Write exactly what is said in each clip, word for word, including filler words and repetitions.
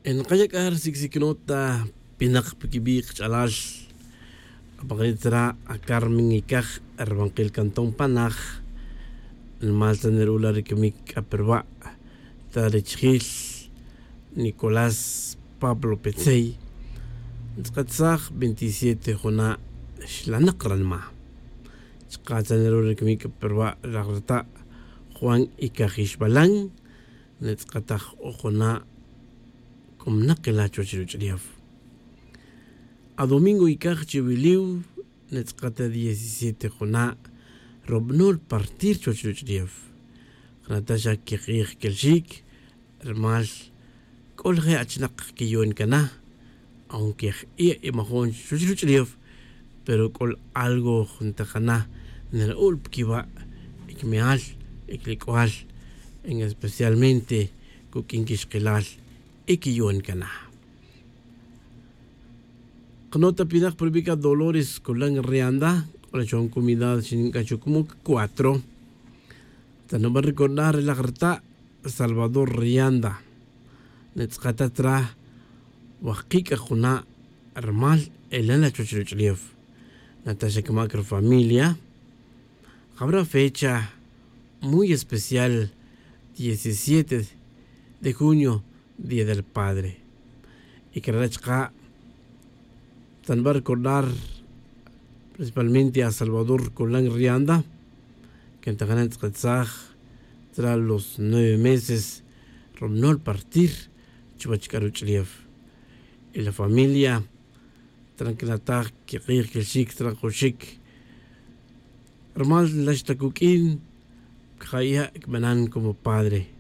En kayakar siksiknota pinakpikibik chalal apakitra akar mingikaj arbanqil kantong panaj malta nerula rikimik aperwa tarichil Nicolás Pablo Petzey tqatsaj veintisiete juna xlanaqranma chqata nerula rikimik aperwa ragrata Juan Ikajixbalan netqataj ojona Comnaquela chochiruchriaf. A domingo ikaj chibiliu netqata diecisiete jona robnol partir chochiruchriaf. Natasha kikij kelshik hermal kolge achnaq kiyon kana aunque ia imahon chochiruchriaf pero kol algo juntajana nerul kiba ikmeal iklikual en especialmente kukinkishqilal Ikiyon kana. Kanota pinak probica Dolores Kulang Rianda, oración comunidad sin cachucumo cuatro. Tano va a recordar la grata Salvador Rianda. Netzkatatra Wakika Juna Armal Elena Chochruchlief. Natasha Kamakro familia. Habrá fecha muy especial, diecisiete de junio. Día del Padre. Y que Rachka tan va a recordar principalmente a Salvador Kulang Rianda, que en Taganan Tzkatzaj, tras los nueve meses, romnó al partir Chubachkaruchlief. Y la familia, tranquilataj, que rir que shik, trajoshik, Hermal Lashtakukin, Kaya Kmanan como padre.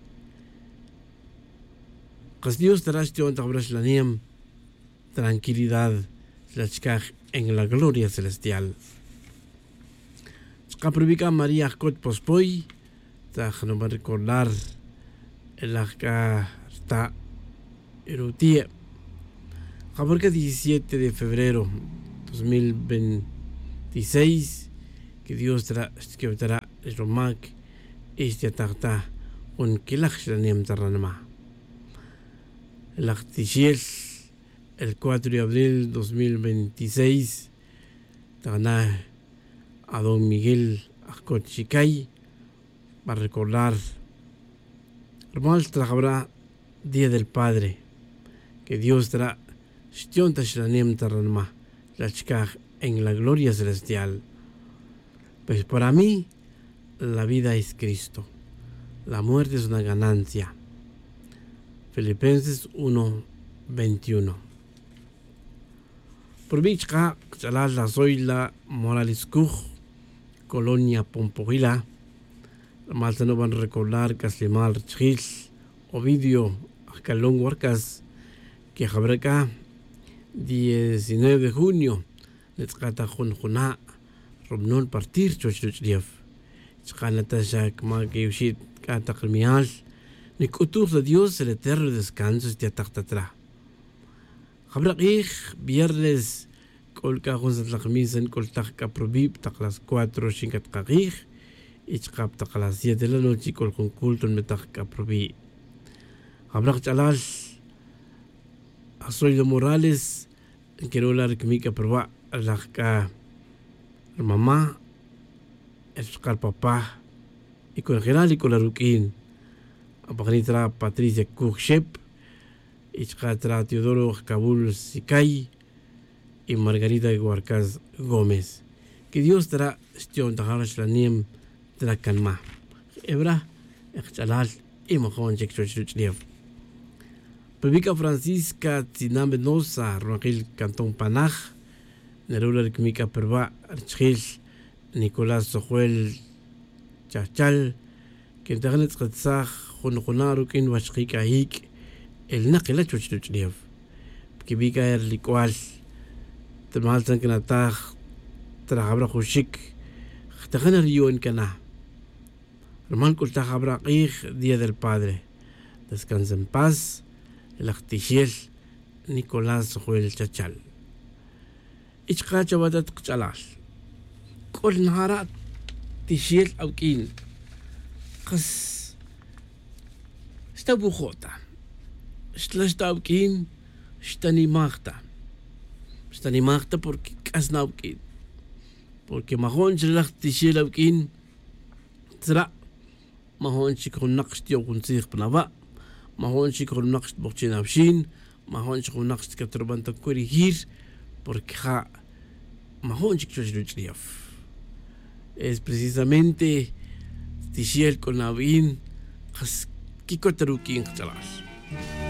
Dios terastio antabraslaniam tranquilidad lachkaj en la gloria celestial. Skaprovica María Kot Pospoy, taj no va a recordar el acá está erutia. Jaborca diecisiete de febrero dos mil veintiséis, que Dios tra que estará el romac este tarta un kilachslaniam tarranma. El Artichiel, el cuatro de abril dos mil veintiséis, Tana a don Miguel Arcochicay, va a recordar, Hermal trajará Día del Padre, que Dios dará Shtion Tashlanem Taranma, la chica en la gloria celestial. Pues para mí, la vida es Cristo, la muerte es una ganancia. Filipenses uno veintiuno. Por bichka, chalal la zoila Moraliscuj, Colonia Pompohila, malta no van a recordar Caslimal Chil, Ovidio, Acalón Huarcas, que Jabreca, diecinueve de junio, Netzkata Junjuna, Romnol Partir Chochruchrief, Chkanatasha Kmakeushit Kataklmial, Nikutur de Dios el eterno descanso este atactatra. Habraqij viernes kolka junzat la khmisan koltak probib tak las cuatro shinkat qaqij y chqap tak las siete de la noche kol con culto metak probi. Habraq chalal Asoy de Morales que no la kmika proba la ka mamá el papá y con general y con la rukin. Apagnitra Patricia Kuchep, Ichkatra Teodoro Kabul Sikai y Margarita Guarcaz Gómez. Que Dios dará Stion Taharash Laniem Trakanma. Ebra, Echalal y Mahon Chekchochlief. Publica Francisca Tinamenosa, Roquil Cantón Panaj, Nerula Kmika Perba, Archil, Nicolás Sojuel Chachal, que en Taganet Katzaj. Junaru kin washqika hik el naqila chuchruchlief que biga er licual temaltan que nataj trabra jushik tajana rion kana herman kul tajabra qij Día del Padre descansa en paz el Artichiel Nicolás Joel Chachal ichqa chawatat qchalal kol nahara Tichiel aukin qas esta bujota Stlastaukin, Stanimachta. Stanimachta porque Kasnaukin. Porque Mahon Shlach Tishilaukin, Tra, Mahon Shikon Nakstio Kunsich Panava, Mahon Shikon Nakst Bochinavshin, Mahon Shikon Nakst Katrabanta corrigir, porque ha Mahon Shikosluchliaf. Es precisamente Tishiel con Navin, Kikotarukin Chalas.